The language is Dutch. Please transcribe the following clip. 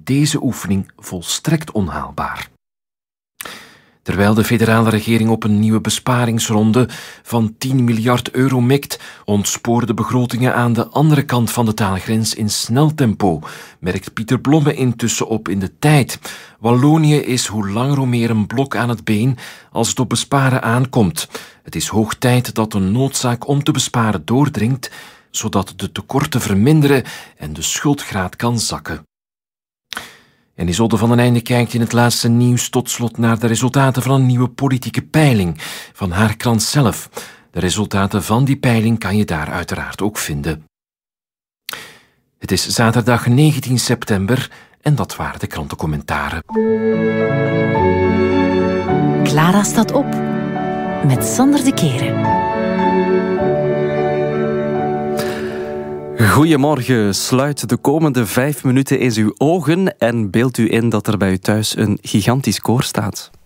deze oefening volstrekt onhaalbaar. Terwijl de federale regering op een nieuwe besparingsronde van 10 miljard euro mikt, ontsporen de begrotingen aan de andere kant van de taalgrens in snel tempo, merkt Pieter Blomme intussen op in de tijd. Wallonië is hoe langer hoe meer een blok aan het been als het op besparen aankomt. Het is hoog tijd dat de noodzaak om te besparen doordringt, zodat de tekorten verminderen en de schuldgraad kan zakken. En Isolde van den Einde kijkt in het laatste nieuws tot slot naar de resultaten van een nieuwe politieke peiling van haar krant zelf. De resultaten van die peiling kan je daar uiteraard ook vinden. Het is zaterdag 19 september en dat waren de krantencommentaren. Clara staat op met Sander de Keren. Goedemorgen, sluit de komende 5 minuten eens uw ogen en beeld u in dat er bij u thuis een gigantisch koor staat.